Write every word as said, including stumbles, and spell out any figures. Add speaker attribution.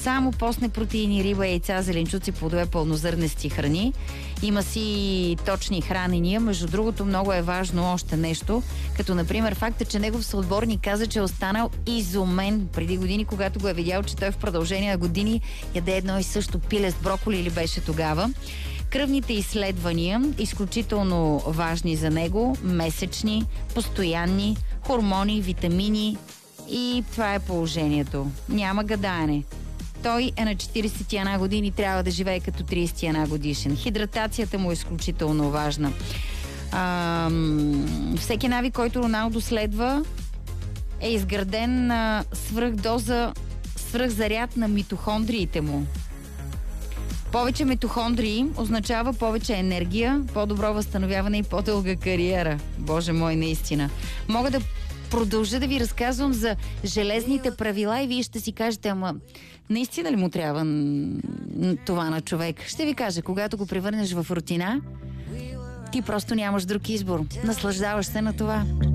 Speaker 1: само постне протеини, риба, яйца, зеленчуци, плодове, пълнозърнести храни. Има си точни хранения. Между другото, много е важно още нещо, като например факта, че негов съотборник каза, че е останал изумен преди години, когато го е видял, че той в продължение на години яде едно и също пиле с броколи или беше тогава. Кръвните изследвания, изключително важни за него, месечни, постоянни, хормони, витамини и това е положението. Няма гадаене. Той е на четирийсет и една години, трябва да живее като трийсет и една годишен. Хидратацията му е изключително важна. А, всеки навик, който Роналдо следва, е изграден на свръхдоза, свръхзаряд на митохондриите му. Повече митохондрии означава повече енергия, по-добро възстановяване и по-дълга кариера. Боже мой, наистина. Мога да продължа да ви разказвам за железните правила и вие ще си кажете, ама наистина ли му трябва това на човек? Ще ви кажа, когато го превърнеш в рутина, ти просто нямаш друг избор. Наслаждаваш се на това.